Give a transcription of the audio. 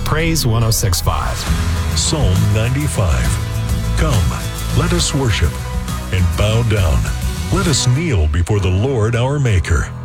Praise 106.5. Psalm 95. Come, let us worship and bow down. Let us kneel before the Lord our Maker.